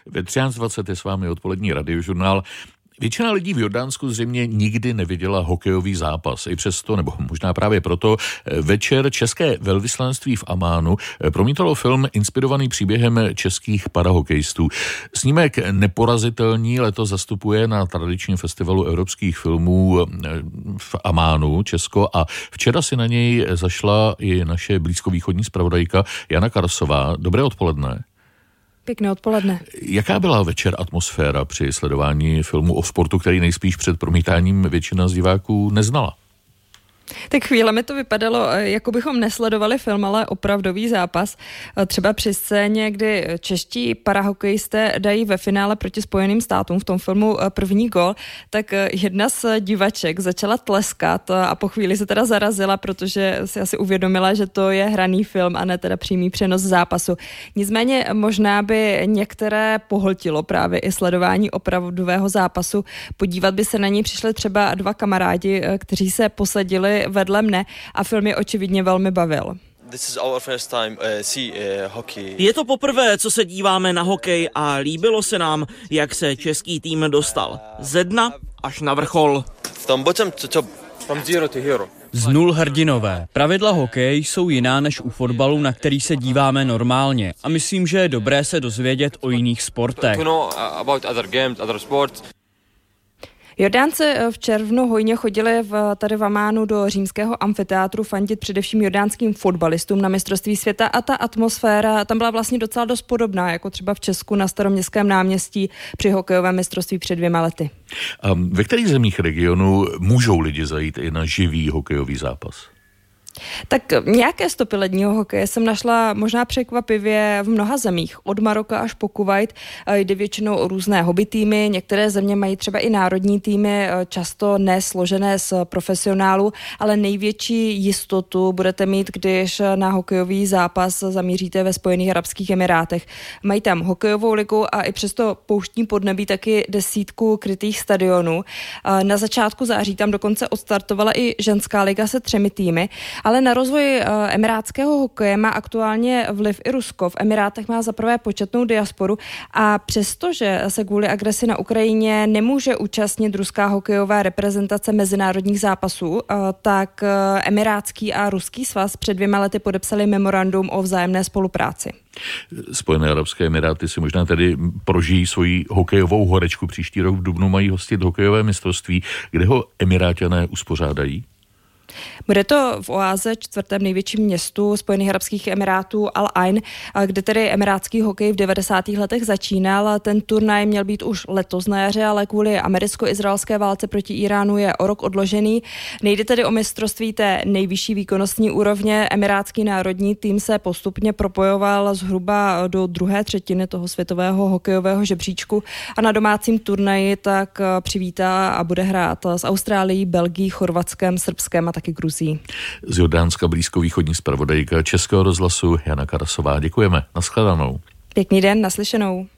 Ve 13:20 je s vámi odpolední radiožurnál. Většina lidí v Jordánsku zřejmě nikdy neviděla hokejový zápas. I přesto, nebo možná právě proto, večer české velvyslanectví v Amánu promítalo film inspirovaný příběhem českých parahokejistů. Snímek Neporazitelní letos zastupuje na tradičním festivalu evropských filmů v Amánu Česko a včera si na něj zašla i naše blízkovýchodní zpravodajka Jana Karasová. Dobré odpoledne. Pěkné odpoledne. Jaká byla večer atmosféra při sledování filmu o sportu, který nejspíš před promítáním většina z diváků neznala? Tak chvílemi to vypadalo, jako bychom nesledovali film, ale opravdový zápas. Třeba při scéně, kdy čeští parahokejisté dají ve finále proti Spojeným státům v tom filmu první gól, tak jedna z divaček začala tleskat a po chvíli se teda zarazila, protože si asi uvědomila, že to je hraný film a ne teda přímý přenos zápasu. Nicméně možná by některé pohltilo právě i sledování opravdového zápasu. Podívat by se na něj přišli třeba dva kamarádi, kteří se posadili vedle mne a film je očividně velmi bavil. Je to poprvé, co se díváme na hokej a líbilo se nám, jak se český tým dostal ze dna až na vrchol. Z nul hrdinové. Pravidla hokeje jsou jiná než u fotbalu, na který se díváme normálně. A myslím, že je dobré se dozvědět o jiných sportech. Jordánci v červnu hojně chodili tady v Amánu do římského amfiteátru fandit především jordánským fotbalistům na mistrovství světa a ta atmosféra tam byla vlastně docela dost podobná, jako třeba v Česku na Staroměstském náměstí při hokejovém mistrovství před 2 lety. A ve kterých zemích regionu můžou lidi zajít i na živý hokejový zápas? Tak nějaké stopy ledního hokeje jsem našla možná překvapivě v mnoha zemích. Od Maroka až po Kuvajt jde většinou o různé hobby týmy. Některé země mají třeba i národní týmy, často nesložené z profesionálů, ale největší jistotu budete mít, když na hokejový zápas zamíříte ve Spojených arabských emirátech. Mají tam hokejovou ligu a i přesto pouštní podnebí taky 10 krytých stadionů. Na začátku září tam dokonce odstartovala i ženská liga se 3 týmy. Ale na rozvoj emirátského hokeje má aktuálně vliv i Rusko. V Emirátech má zaprvé početnou diasporu a přestože se kvůli agresi na Ukrajině nemůže účastnit ruská hokejová reprezentace mezinárodních zápasů, tak emirátský a ruský svaz před 2 lety podepsali memorandum o vzájemné spolupráci. Spojené arabské emiráty si možná tedy prožijí svoji hokejovou horečku. Příští rok v dubnu mají hostit hokejové mistrovství. Kde ho Emiráťané uspořádají? Bude to v oáze, 4. největším městu Spojených arabských emirátů Al Ain, kde tedy emirátský hokej v 90. letech začínal. Ten turnaj měl být už letos na jaře, ale kvůli americko-izraelské válce proti Iránu je o rok odložený. Nejde tedy o mistrovství té nejvyšší výkonnostní úrovně. Emirátský národní tým se postupně propojoval zhruba do 2/3 toho světového hokejového žebříčku a na domácím turnaji tak přivítá a bude hrát s Austrálií, Belgií, Chorvatskem, Srbskem a taky Gruzí. Z Jordánska blízkovýchodní zpravodajka Českého rozhlasu Jana Karasová. Děkujeme. Nashledanou. Pěkný den, naslyšenou.